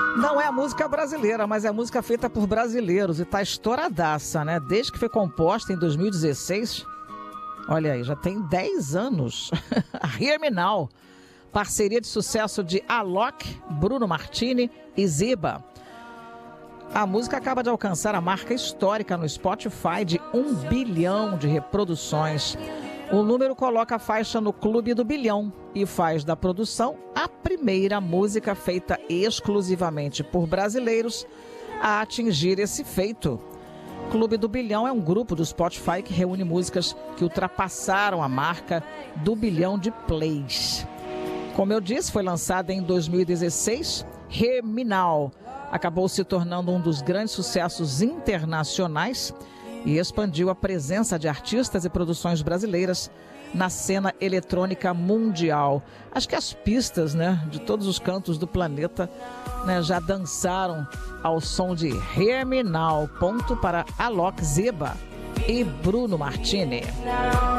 Não é a música brasileira, mas é a música feita por brasileiros e tá estouradaça, né? Desde que foi composta em 2016, olha aí, já tem 10 anos. Hear Me Now, parceria de sucesso de Alok, Bruno Martini e Ziba. A música acaba de alcançar a marca histórica no Spotify de 1 bilhão de reproduções. O número coloca a faixa no Clube do Bilhão e faz da produção a primeira música feita exclusivamente por brasileiros a atingir esse feito. Clube do Bilhão é um grupo do Spotify que reúne músicas que ultrapassaram a marca do bilhão de plays. Como eu disse, foi lançada em 2016, Hear Me Now acabou se tornando um dos grandes sucessos internacionais e expandiu a presença de artistas e produções brasileiras na cena eletrônica mundial. Acho que as pistas, né, de todos os cantos do planeta, né, já dançaram ao som de Hear Me Now. Ponto para Alok, Ziba e Bruno Martini.